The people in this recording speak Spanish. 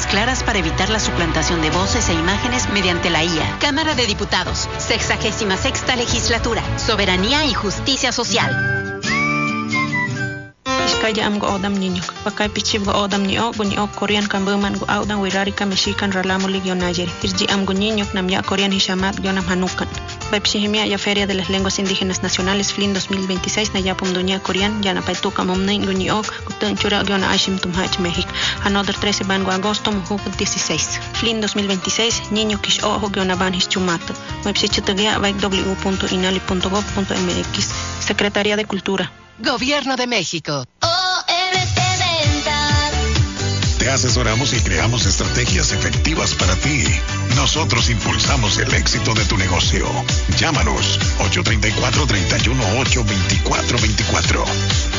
reglas claras para evitar la suplantación de voces e imágenes mediante la IA. Cámara de Diputados, 66ª Legislatura, Soberanía y Justicia Social. Kaya am go odam ninyok pakai pichib go odam ni o Korean kan berman go audang wirari ka meshikan ralamo ligyo Niger irji am go ninyok nam ya Korean hishamat go nam hanukan Baipsihimia ya Feria de las Lenguas Indígenas Nacionales FLIN 2026 na yapum dunia Korean ya na paituka momnay go ni ok kutan chura go na ashim tumhach México another 13 ban go agosto muhu 16 FLIN 2026 niño kish o go na ban hischumat Baipsichitagia www.inali.gov.mx Secretaría de Cultura Gobierno de México. Te asesoramos y creamos estrategias efectivas para ti. Nosotros impulsamos el éxito de tu negocio. Llámanos 834-318-2424.